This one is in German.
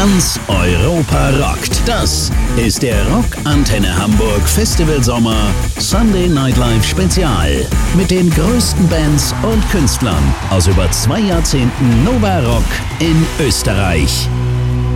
Ganz Europa rockt. Das ist der Rock Antenne Hamburg Festival Sommer Sunday Night Live Spezial. Mit den größten Bands und Künstlern aus über 2 Jahrzehnten Nova Rock in Österreich.